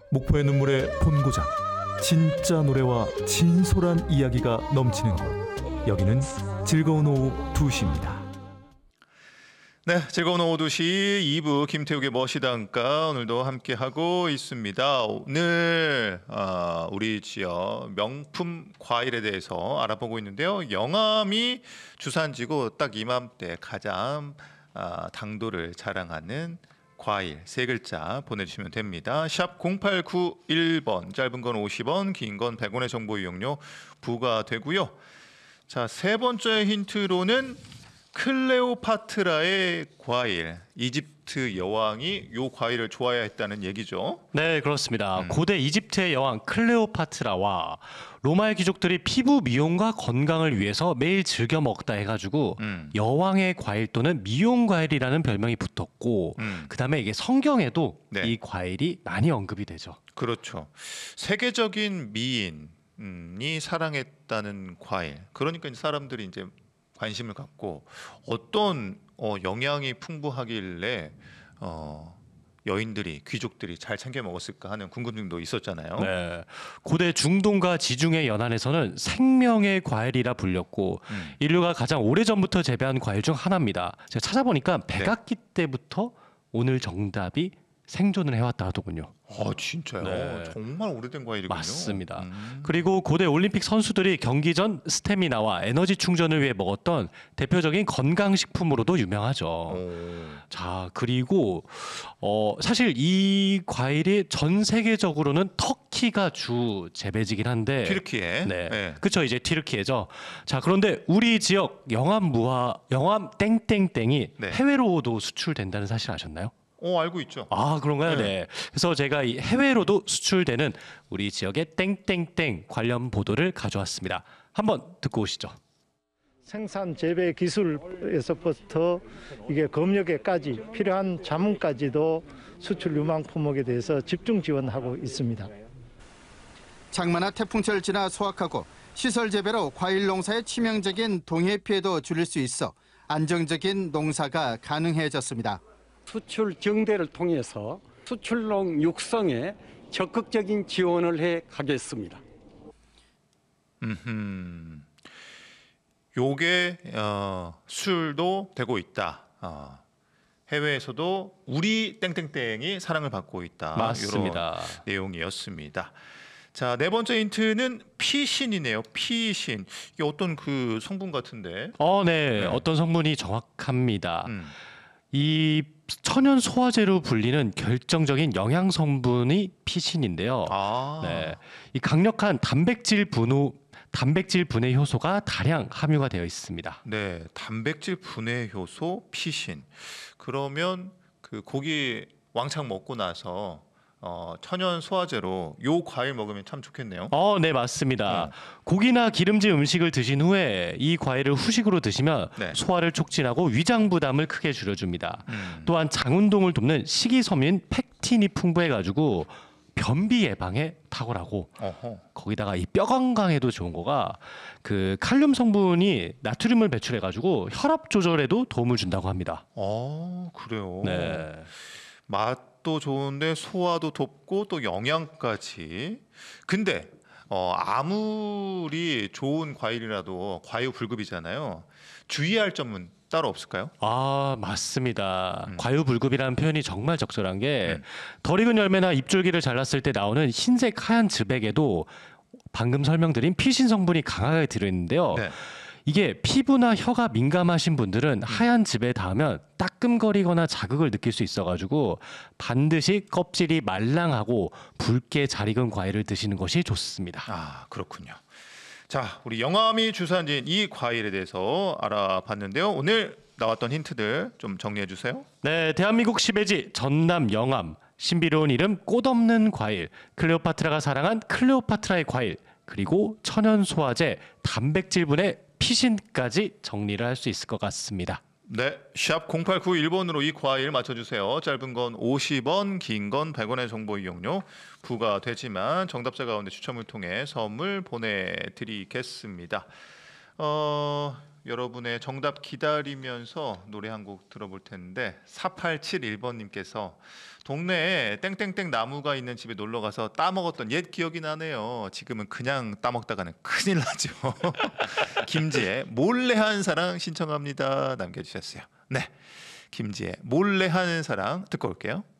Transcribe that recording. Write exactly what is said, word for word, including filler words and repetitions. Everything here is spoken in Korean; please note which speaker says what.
Speaker 1: 목포의 눈물의 본고장, 진짜 노래와 진솔한 이야기가 넘치는 곳, 여기는 즐거운 오후 두 시입니다.
Speaker 2: 네, 즐거운 오후 두 시 이 부 김태욱의 멋이단가 오늘도 함께하고 있습니다. 오늘 어, 우리 지역 명품 과일에 대해서 알아보고 있는데요. 영암이 주산지고 딱 이맘때 가장 어, 당도를 자랑하는 과일 세 글자 보내주시면 됩니다. 샵 공팔구일 번, 짧은 건 오십 원, 긴 건 백 원의 정보 이용료 부과되고요. 자, 세 번째 힌트로는 클레오파트라의 과일, 이집트 여왕이 요 과일을 좋아했다는 얘기죠.
Speaker 3: 네, 그렇습니다.
Speaker 2: 음.
Speaker 3: 고대 이집트의 여왕 클레오파트라와 로마의 귀족들이 피부 미용과 건강을 위해서 매일 즐겨 먹다 해가지고
Speaker 2: 음.
Speaker 3: 여왕의 과일 또는 미용 과일이라는 별명이 붙었고,
Speaker 2: 음.
Speaker 3: 그다음에 이게 성경에도
Speaker 2: 네.
Speaker 3: 이 과일이 많이 언급이 되죠.
Speaker 2: 그렇죠. 세계적인 미인이 사랑했다는 과일. 그러니까 이제 사람들이 이제 관심을 갖고 어떤 어, 영양이 풍부하길래 어, 여인들이 귀족들이 잘 챙겨 먹었을까 하는 궁금증도 있었잖아요.
Speaker 3: 네, 고대 중동과 지중해 연안에서는 생명의 과일이라 불렸고
Speaker 2: 음.
Speaker 3: 인류가 가장 오래전부터 재배한 과일 중 하나입니다. 제가 찾아보니까 백악기 때부터 오늘 정답이 생존을 해왔다 하더군요.
Speaker 2: 아, 진짜요?
Speaker 3: 네.
Speaker 2: 정말 오래된 과일이군요.
Speaker 3: 맞습니다.
Speaker 2: 음.
Speaker 3: 그리고 고대 올림픽 선수들이 경기 전 스태미나와 에너지 충전을 위해 먹었던 대표적인 건강식품으로도 유명하죠.
Speaker 2: 오.
Speaker 3: 자, 그리고 어, 사실 이 과일이 전 세계적으로는 터키가 주 재배지긴 한데
Speaker 2: 튀르키예.
Speaker 3: 네,
Speaker 2: 네.
Speaker 3: 그렇죠. 이제 튀르키예죠. 자, 그런데 우리 지역 영암 무화, 영암 땡땡땡이
Speaker 2: 네.
Speaker 3: 해외로도 수출된다는 사실 아셨나요?
Speaker 2: 어, 알고 있죠.
Speaker 3: 아, 그런가요?
Speaker 2: 네.
Speaker 3: 네. 그래서 제가 이 해외로도 수출되는 우리 지역의 땡땡땡 관련 보도를 가져왔습니다. 한번 듣고 오시죠.
Speaker 4: 생산 재배 기술에서부터 이게 검역에까지 필요한 자문까지도 수출 유망 품목에 대해서 집중 지원하고 있습니다.
Speaker 5: 장마나 태풍철 지나 수확하고 시설 재배로 과일 농사의 치명적인 동해 피해도 줄일 수 있어 안정적인 농사가 가능해졌습니다.
Speaker 6: 수출 정대를 통해서 수출농 육성에 적극적인 지원을 해 가겠습니다.
Speaker 2: 음, 요게 어, 수출도 되고 있다. 어, 해외에서도 우리 땡땡땡이 사랑을 받고 있다.
Speaker 3: 맞습니다.
Speaker 2: 이런 내용이었습니다. 자, 네 번째 힌트는 피신이네요. 피신. 이게 어떤 그 성분 같은데.
Speaker 3: 어, 네.
Speaker 2: 네.
Speaker 3: 어떤 성분이 정확합니다.
Speaker 2: 음.
Speaker 3: 이 천연 소화제로 불리는 결정적인 영양 성분이 피신인데요.
Speaker 2: 아.
Speaker 3: 네. 이 강력한 단백질 분호 단백질 분해 효소가 다량 함유가 되어 있습니다.
Speaker 2: 네, 단백질 분해 효소 피신. 그러면 그 고기 왕창 먹고 나서 어, 천연 소화제로 요 과일 먹으면 참 좋겠네요.
Speaker 3: 어, 네, 맞습니다.
Speaker 2: 음.
Speaker 3: 고기나 기름진 음식을 드신 후에 이 과일을 후식으로 드시면
Speaker 2: 네.
Speaker 3: 소화를 촉진하고 위장 부담을 크게 줄여줍니다.
Speaker 2: 음.
Speaker 3: 또한 장 운동을 돕는 식이섬유인 팩틴이 풍부해가지고 변비 예방에 탁월하고
Speaker 2: 어허.
Speaker 3: 거기다가 이 뼈 건강에도 좋은 거가 그 칼륨 성분이 나트륨을 배출해가지고 혈압 조절에도 도움을 준다고 합니다.
Speaker 2: 어, 그래요.
Speaker 3: 네.
Speaker 2: 맛도 좋은데 소화도 돕고 또 영양까지. 근데 어, 아무리 좋은 과일이라도 과유불급이잖아요. 주의할 점은 따로 없을까요?
Speaker 3: 아, 맞습니다.
Speaker 2: 음.
Speaker 3: 과유불급이라는 표현이 정말 적절한 게
Speaker 2: 음.
Speaker 3: 덜 익은 열매나 잎줄기를 잘랐을 때 나오는 흰색 하얀 즙액에도 방금 설명드린 피신 성분이 강하게 들어있는데요.
Speaker 2: 네.
Speaker 3: 이게 피부나 혀가 민감하신 분들은 하얀 즙에 닿으면 따끔거리거나 자극을 느낄 수 있어가지고 반드시 껍질이 말랑하고 붉게 잘 익은 과일을 드시는 것이 좋습니다.
Speaker 2: 아, 그렇군요. 자, 우리 영암이 주산지인 이 과일에 대해서 알아봤는데요. 오늘 나왔던 힌트들 좀 정리해 주세요.
Speaker 3: 네, 대한민국 시베지 전남 영암 신비로운 이름 꽃 없는 과일 클레오파트라가 사랑한 클레오파트라의 과일 그리고 천연 소화제 단백질 분해 피신까지 정리를 할 수 있을 것 같습니다.
Speaker 2: 네, 샵 공팔구일 번으로 이 과일 맞춰주세요. 짧은 건 오십 원, 긴 건 백 원의 정보 이용료 부과되지만 정답자 가운데 추첨을 통해 선물 보내드리겠습니다. 어, 여러분의 정답 기다리면서 노래 한 곡 들어볼 텐데 사팔칠일 번님께서 동네에 땡땡땡 나무가 있는 집에 놀러 가서 따먹었던 옛 기억이 나네요. 지금은 그냥 따먹다가는 큰일 나죠. 김지혜 몰래 한 사랑 신청합니다. 남겨주셨어요. 네, 김지혜 몰래 한 사랑 듣고 올게요.